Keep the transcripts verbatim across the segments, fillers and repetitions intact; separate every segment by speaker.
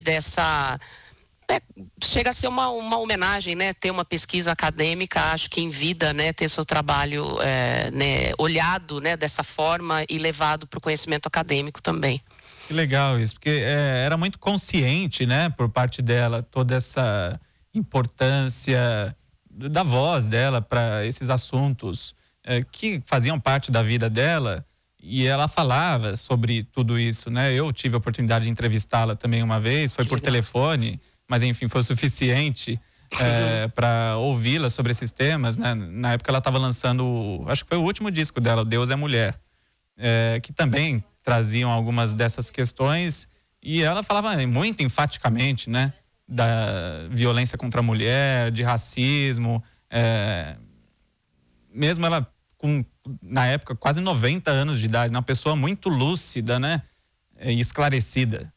Speaker 1: dessa... É, chega a ser uma, uma homenagem, né? Ter uma pesquisa acadêmica, acho que em vida, né? Ter seu trabalho é, né? olhado, né? dessa forma e levado para o conhecimento acadêmico também.
Speaker 2: Que legal isso, porque é, era muito consciente, né? Por parte dela, toda essa importância da voz dela para esses assuntos é, que faziam parte da vida dela, e ela falava sobre tudo isso, né? Eu tive a oportunidade de entrevistá-la também uma vez, foi por telefone, mas enfim, foi o suficiente é, para ouvi-la sobre esses temas, né? Na época ela estava lançando, acho que foi o último disco dela, Deus é Mulher, é, que também traziam algumas dessas questões, e ela falava muito enfaticamente, né? Da violência contra a mulher, de racismo, é, mesmo ela com, na época, quase noventa anos de idade, uma pessoa muito lúcida, né? E esclarecida.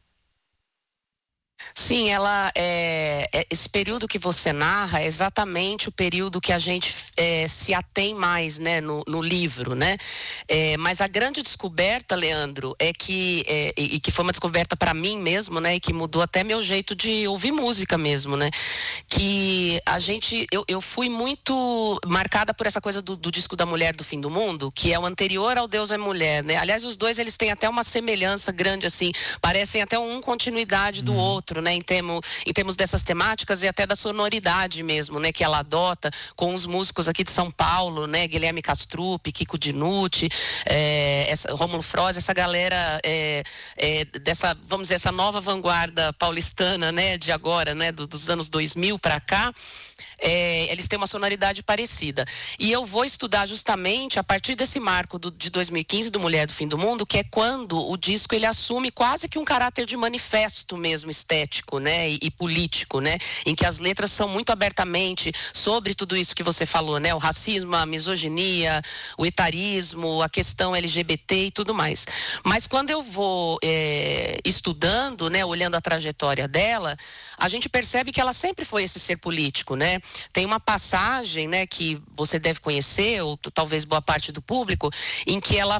Speaker 1: Sim, ela é, é, esse período que você narra é exatamente o período que a gente é, se atém mais, né, no, no livro, né? É, mas a grande descoberta, Leandro, é que é, e, e que foi uma descoberta para mim mesmo, né, e que mudou até meu jeito de ouvir música mesmo, né? Que a gente, eu, eu fui muito marcada por essa coisa do, do disco da Mulher do Fim do Mundo, que é o anterior ao Deus é Mulher, né? Aliás, os dois eles têm até uma semelhança grande, assim, parecem até um continuidade do
Speaker 2: Uhum.
Speaker 1: outro, né, em termos, em termos dessas temáticas e até da sonoridade mesmo, né, que ela adota com os músicos aqui de São Paulo, né, Guilherme Castrup, Kiko Dinucci, é, essa, Rômulo Froz, essa galera é, é, dessa, vamos dizer, essa nova vanguarda paulistana, né, de agora, né, do, dos anos dois mil para cá. É, eles têm uma sonoridade parecida. E eu vou estudar justamente a partir desse marco do, de dois mil e quinze do Mulher do Fim do Mundo, que é quando o disco ele assume quase que um caráter de manifesto mesmo estético, né, e, e político, né, em que as letras são muito abertamente sobre tudo isso que você falou, né, o racismo, a misoginia, o etarismo, a questão L G B T e tudo mais. Mas quando eu vou é, estudando, né, olhando a trajetória dela, a gente percebe que ela sempre foi esse ser político, né? Tem uma passagem, né, que você deve conhecer, ou talvez boa parte do público, em que ela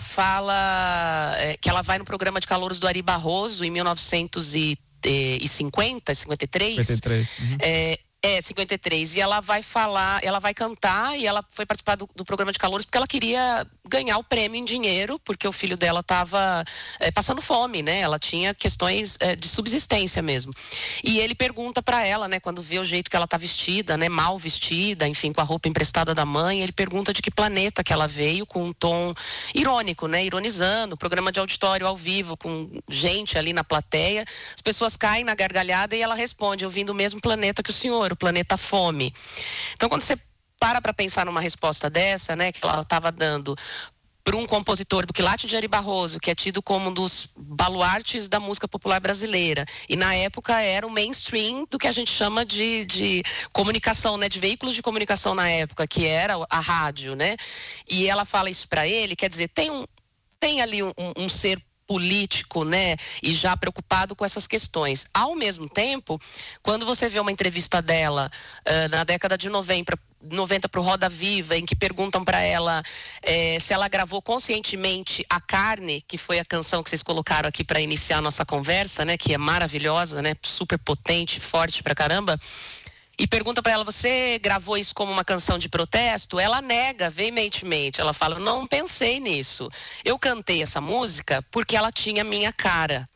Speaker 1: fala, é, que ela vai no programa de calouros do Ari Barroso em mil novecentos e cinquenta, cinquenta e três.
Speaker 2: cinquenta e três. Uhum.
Speaker 1: É, É, cinquenta e três, e ela vai falar, ela vai cantar, e ela foi participar do, do programa de calouros porque ela queria ganhar o prêmio em dinheiro, porque o filho dela estava é, passando fome, né? Ela tinha questões é, de subsistência mesmo. E ele pergunta para ela, né, quando vê o jeito que ela tá vestida, né, mal vestida, enfim, com a roupa emprestada da mãe, ele pergunta de que planeta que ela veio, com um tom irônico, né, ironizando, programa de auditório ao vivo, com gente ali na plateia, as pessoas caem na gargalhada e ela responde: eu vim do mesmo planeta que o senhor, o planeta fome. Então, quando você para para pensar numa resposta dessa, né, que ela estava dando para um compositor do quilate de Ari Barroso, que é tido como um dos baluartes da música popular brasileira, e na época era o mainstream do que a gente chama de, de comunicação, né, de veículos de comunicação na época, que era a rádio, né, e ela fala isso para ele, quer dizer, tem, um, tem ali um, um ser político, né, e já preocupado com essas questões. Ao mesmo tempo, quando você vê uma entrevista dela uh, na década de noventa para o Roda Viva, em que perguntam para ela eh, se ela gravou conscientemente A Carne, que foi a canção que vocês colocaram aqui para iniciar a nossa conversa, né, que é maravilhosa, né, super potente, forte pra caramba, e pergunta para ela: você gravou isso como uma canção de protesto? Ela nega veementemente. Ela fala: não pensei nisso. Eu cantei essa música porque ela tinha minha cara.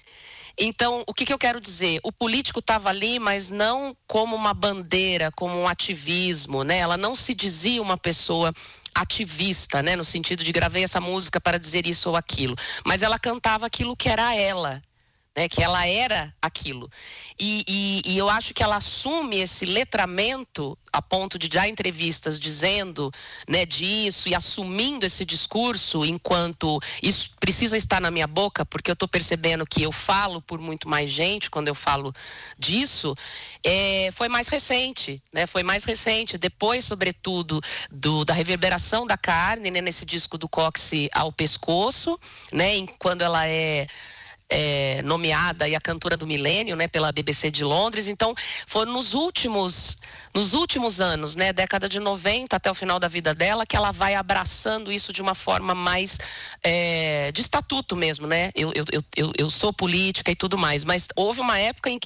Speaker 1: Então, o que, que eu quero dizer? O político estava ali, mas não como uma bandeira, como um ativismo, né? Ela não se dizia uma pessoa ativista, né? No sentido de gravei essa música para dizer isso ou aquilo. Mas ela cantava aquilo que era ela. Né, que ela era aquilo. E, e, e eu acho que ela assume esse letramento a ponto de dar entrevistas dizendo, né, disso e assumindo esse discurso enquanto isso precisa estar na minha boca, porque eu estou percebendo que eu falo por muito mais gente quando eu falo disso. É, foi mais recente, né, foi mais recente, depois, sobretudo, do, da reverberação da Carne, né, nesse disco do Cóccix ao Pescoço, né, em, quando ela é É, nomeada e a cantora do milênio, né, pela B B C de Londres. Então, foram nos últimos, nos últimos anos, né, década de noventa até o final da vida dela, que ela vai abraçando isso de uma forma mais é, de estatuto mesmo, né? Eu, eu, eu, eu sou política e tudo mais, mas houve uma época em que